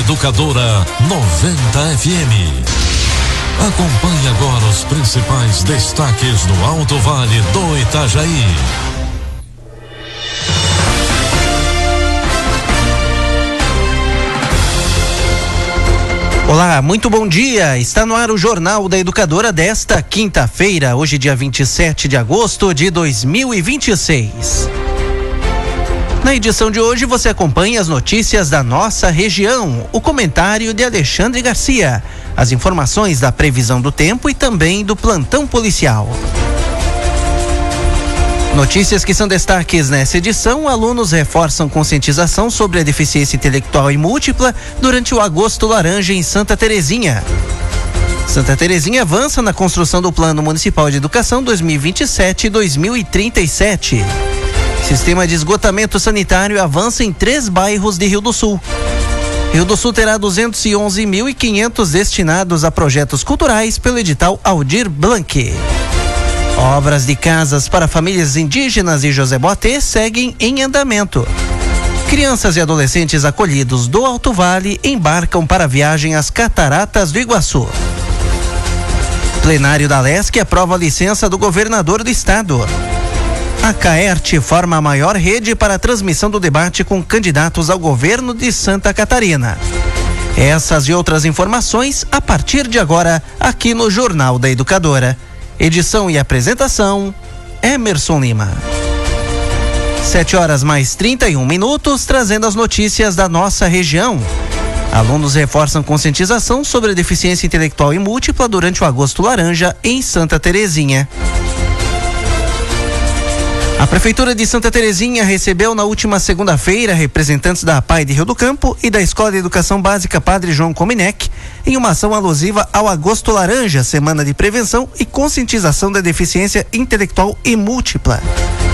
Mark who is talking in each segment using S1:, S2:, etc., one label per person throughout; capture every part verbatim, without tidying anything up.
S1: Educadora noventa F M. Acompanhe agora os principais destaques do Alto Vale do Itajaí.
S2: Olá, muito bom dia. Está no ar o Jornal da Educadora desta quinta-feira, hoje dia vinte e sete de agosto de dois mil e vinte e seis. Na edição de hoje você acompanha as notícias da nossa região, o comentário de Alexandre Garcia, as informações da previsão do tempo e também do plantão policial. Notícias que são destaques nessa edição: alunos reforçam conscientização sobre a deficiência intelectual e múltipla durante o Agosto Laranja em Santa Terezinha. Santa Terezinha avança na construção do Plano Municipal de Educação dois mil e vinte e sete a dois mil e trinta e sete. Sistema de esgotamento sanitário avança em três bairros de Rio do Sul. Rio do Sul terá duzentos e onze mil e quinhentos destinados a projetos culturais pelo edital Aldir Blanc. Obras de casas para famílias indígenas e José Boatê seguem em andamento. Crianças e adolescentes acolhidos do Alto Vale embarcam para a viagem às Cataratas do Iguaçu. Plenário da Lesc aprova a licença do governador do estado. A Caerte forma a maior rede para a transmissão do debate com candidatos ao governo de Santa Catarina. Essas e outras informações a partir de agora aqui no Jornal da Educadora. Edição e apresentação, Emerson Lima. Sete horas mais trinta e um minutos, trazendo as notícias da nossa região. Alunos reforçam conscientização sobre a deficiência intelectual e múltipla durante o Agosto Laranja em Santa Terezinha. A Prefeitura de Santa Terezinha recebeu na última segunda-feira representantes da A P A I de Rio do Campo e da Escola de Educação Básica Padre João Cominec em uma ação alusiva ao Agosto Laranja, Semana de Prevenção e Conscientização da Deficiência Intelectual e Múltipla.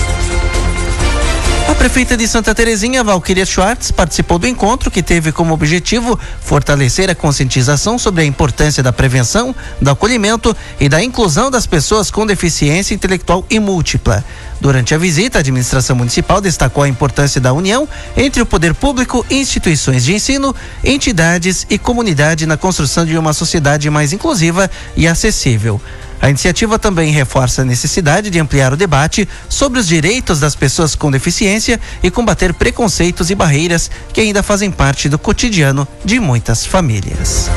S2: A prefeita de Santa Terezinha, Valquíria Schwartz, participou do encontro, que teve como objetivo fortalecer a conscientização sobre a importância da prevenção, do acolhimento e da inclusão das pessoas com deficiência intelectual e múltipla. Durante a visita, a administração municipal destacou a importância da união entre o poder público, instituições de ensino, entidades e comunidade na construção de uma sociedade mais inclusiva e acessível. A iniciativa também reforça a necessidade de ampliar o debate sobre os direitos das pessoas com deficiência e combater preconceitos e barreiras que ainda fazem parte do cotidiano de muitas famílias.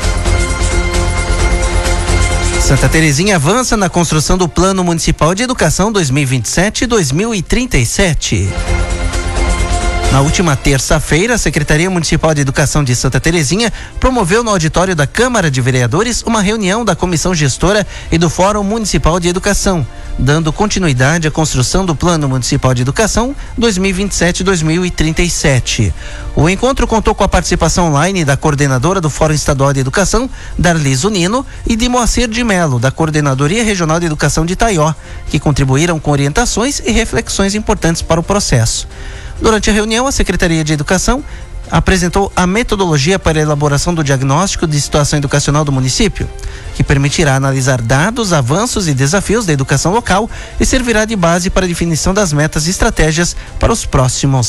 S2: Santa Terezinha avança na construção do Plano Municipal de Educação dois mil e vinte e sete a dois mil e trinta e sete. Na última terça-feira, a Secretaria Municipal de Educação de Santa Terezinha promoveu no auditório da Câmara de Vereadores uma reunião da Comissão Gestora e do Fórum Municipal de Educação, dando continuidade à construção do Plano Municipal de Educação dois mil e vinte e sete a dois mil e trinta e sete. O encontro contou com a participação online da coordenadora do Fórum Estadual de Educação, Darli Zunino, e de Moacir de Melo, da Coordenadoria Regional de Educação de Itaió, que contribuíram com orientações e reflexões importantes para o processo. Durante a reunião, a Secretaria de Educação apresentou a metodologia para a elaboração do diagnóstico de situação educacional do município, que permitirá analisar dados, avanços e desafios da educação local e servirá de base para a definição das metas e estratégias para os próximos